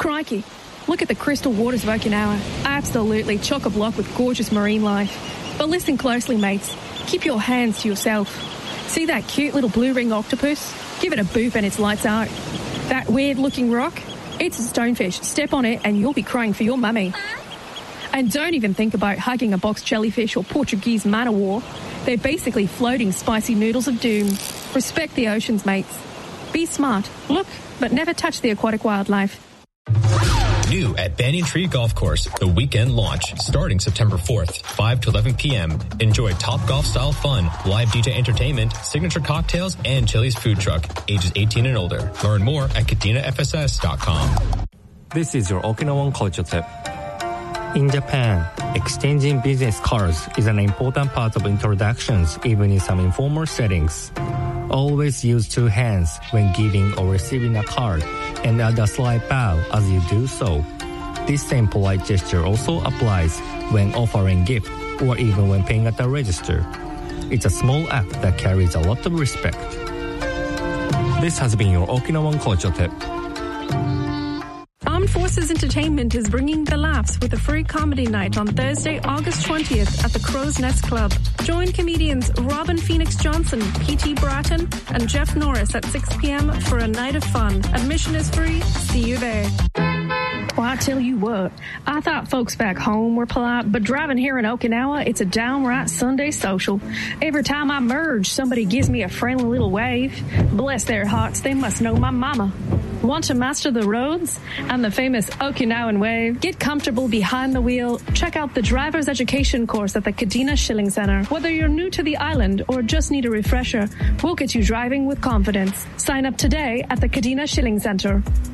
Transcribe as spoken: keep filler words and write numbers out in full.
Crikey, look at the crystal waters of Okinawa. Absolutely chock-a-block with gorgeous marine life. But listen closely, mates. Keep your hands to yourself. See that cute little blue ring octopus? Give it a boop and its lights out. That weird-looking rock? It's a stonefish. Step on it and you'll be crying for your mummy. And don't even think about hugging a box jellyfish or Portuguese man-o-war. They're basically floating spicy noodles of doom. Respect the oceans, mates. Be smart. Look, but never touch the aquatic wildlife. New at Banyan Tree Golf Course, the weekend launch, starting September fourth, five to eleven p.m. Enjoy Top Golf style fun, live D J entertainment, signature cocktails, and Chili's food truck. Ages eighteen and older. Learn more at kadena f s s dot com. This is your Okinawan culture tip. In Japan, exchanging business cards is an important part of introductions, even in some informal settings. Always use two hands when giving or receiving a card, and add a slight bow as you do so. This same polite gesture also applies when offering gift or even when paying at the register. It's a small act that carries a lot of respect. This has been your Okinawan culture tip. Armed Forces Entertainment is bringing the laughs with a free comedy night on Thursday, August twentieth at the Crow's Nest Club. Join comedians Robin Phoenix Johnson, P T Bratton, and Jeff Norris at six p.m. for a night of fun. Admission is free. See you there. Well, I tell you what, I thought folks back home were polite, but driving here in Okinawa, it's a downright Sunday social. Every time I merge, somebody gives me a friendly little wave. Bless their hearts, they must know my mama. Want to master the roads and the famous Okinawan wave? Get comfortable behind the wheel. Check out the driver's education course at the Kadena Shilling Center. Whether you're new to the island or just need a refresher, we'll get you driving with confidence. Sign up today at the Kadena Shilling Center.